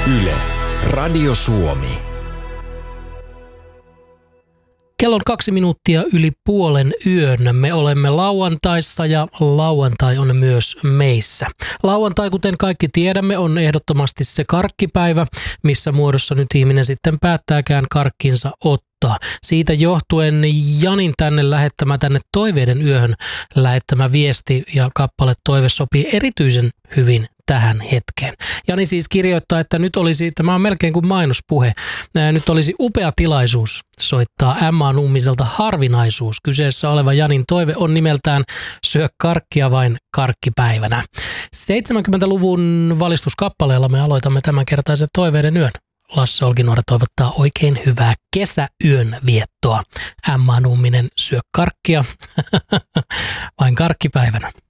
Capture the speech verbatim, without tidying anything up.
Yle, Radio Suomi. Kello on kaksi minuuttia yli puolen yön. Me olemme lauantaissa ja lauantai on myös meissä. Lauantai, kuten kaikki tiedämme, on ehdottomasti se karkkipäivä, missä muodossa nyt ihminen sitten päättääkään karkkinsa ottaa. Siitä johtuen Janin tänne lähettämä, tänne Toiveiden yöhön lähettämä viesti ja kappale Toive sopii erityisen hyvin tähän hetkeen. Jani siis kirjoittaa, että nyt olisi, tämä on melkein kuin mainospuhe, nyt olisi upea tilaisuus soittaa M A Nummiselta Harvinaisuus. Kyseessä oleva Janin toive on nimeltään Syö karkkia vain karkkipäivänä. seitsemänkymmentäluvun valistuskappaleella me aloitamme tämänkertaisen Toiveiden yön. Lasse Olkinuora toivottaa oikein hyvää kesäyön viettoa. M A Numminen Syö karkkia vain karkkipäivänä.